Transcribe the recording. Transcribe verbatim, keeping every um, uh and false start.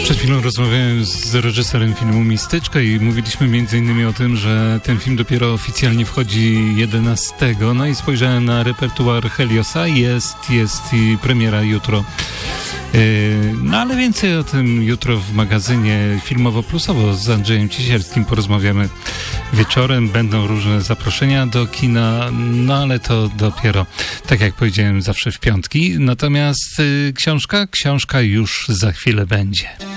Przed chwilą rozmawiałem z reżyserem filmu Mistyczka i mówiliśmy między innymi o tym, że ten film dopiero oficjalnie wchodzi jedenastego. No i spojrzałem na repertuar Heliosa. Jest, jest i premiera jutro. No ale więcej o tym jutro w magazynie Filmowo-Plusowo z Andrzejem Ciesielskim porozmawiamy wieczorem. Będą różne zaproszenia do kina, no ale to dopiero, tak jak powiedziałem, zawsze w piątki. Natomiast y, książka, książka już za chwilę będzie.